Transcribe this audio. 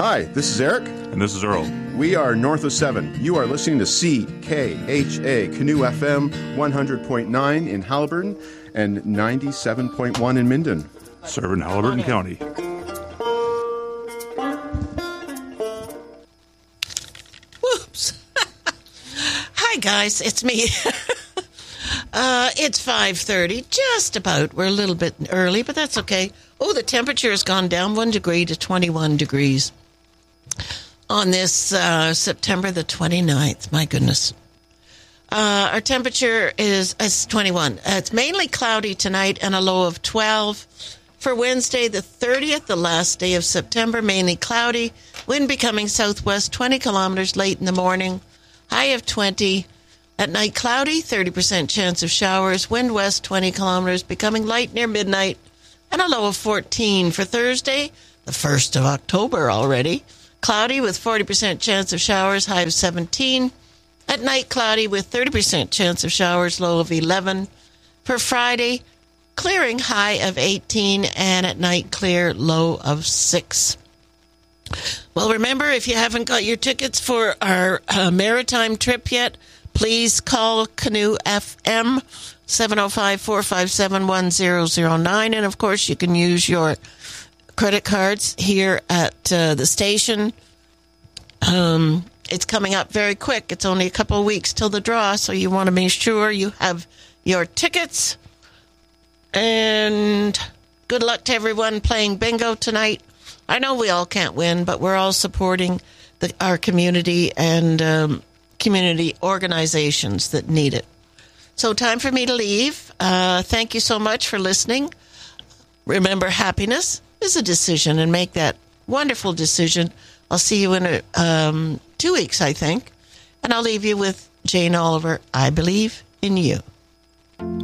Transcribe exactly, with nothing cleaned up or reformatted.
Hi, this is Eric. And this is Earl. We are North of seven. You are listening to C K H A Canoe F M one hundred point nine in Haliburton and ninety-seven point one in Minden. Serving Haliburton County. Whoops. Hi, guys. It's me. uh, it's five thirty, just about. We're a little bit early, but that's okay. Oh, the temperature has gone down one degree to twenty-one degrees on this uh, September the twenty-ninth. My goodness. Uh, our temperature is, is twenty-one. Uh, it's mainly cloudy tonight and a low of twelve. For Wednesday the thirtieth, the last day of September, mainly cloudy. Wind becoming southwest, twenty kilometers late in the morning. High of twenty. At night, cloudy, thirty percent chance of showers. Wind west, twenty kilometers, becoming light near midnight. And a low of fourteen. For Thursday, the first of October already. Cloudy with forty percent chance of showers, high of seventeen. At night, cloudy with thirty percent chance of showers, low of eleven. For Friday, clearing, high of eighteen. And at night, clear, low of six. Well, remember, if you haven't got your tickets for our uh, maritime trip yet, please call Canoe F M, seven oh five, four five seven, one oh oh nine. And, of course, you can use your credit cards here at uh, the station. Um, it's coming up very quick. It's only a couple of weeks till the draw, so you want to make sure you have your tickets. And good luck to everyone playing bingo tonight. I know we all can't win, but we're all supporting the, our community and um, community organizations that need it. So time for me to leave. Uh, thank you so much for listening. Remember, happiness is a decision, and make that wonderful decision. I'll see you in a, um, two weeks, I think. And I'll leave you with Jane Oliver, I Believe in You.